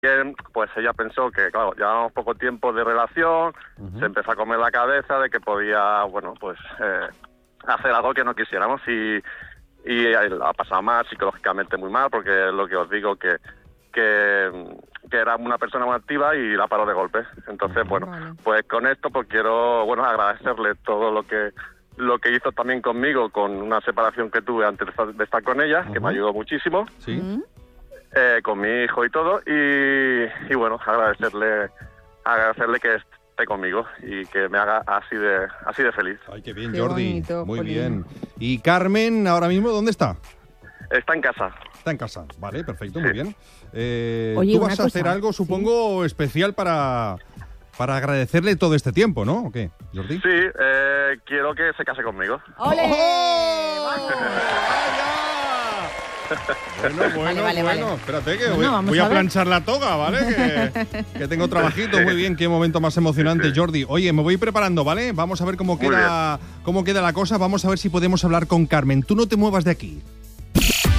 pues ella pensó que, claro, llevábamos poco tiempo de relación, se empezó a comer la cabeza de que podía, bueno, pues hacer algo que no quisiéramos y ha pasado mal, psicológicamente muy mal, porque es lo que os digo, que era una persona muy activa y la paró de golpe. Entonces, bueno, pues con esto pues quiero, bueno, agradecerle todo lo que hizo también conmigo con una separación que tuve antes de estar con ella, que me ayudó muchísimo. Sí. Con mi hijo y todo, y bueno, agradecerle que esté conmigo y que me haga así de feliz. Ay, qué bien, Qué Jordi. bonito, Muy Jolín. bien. ¿Y Carmen, ahora mismo, dónde está? Está en casa. Está en casa. Vale, perfecto, Sí. muy bien. Oye, tú una vas a cosa, hacer algo, supongo, especial para agradecerle todo este tiempo, ¿no? ¿O qué, Jordi? Sí, quiero que se case conmigo. ¡Ole! ¡Oh! ¡Vamos! Bueno, Vale. espérate que Bueno, vamos voy a a ver. planchar la toga, ¿vale? Que tengo trabajito, muy bien, qué momento más emocionante, Jordi. Oye, me voy preparando, ¿vale? Vamos a ver cómo queda la cosa, vamos a ver si podemos hablar con Carmen. Tú no te muevas de aquí.